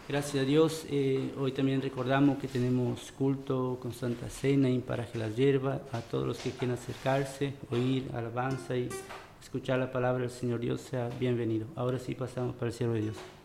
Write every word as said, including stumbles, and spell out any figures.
Gracias a Dios, eh, hoy también recordamos que tenemos culto con Santa Cena en Paraje Las Hierbas. A todos los que quieran acercarse, oír alabanza y escuchar la palabra del Señor Dios, sea bienvenido. Ahora sí pasamos para el siervo de Dios.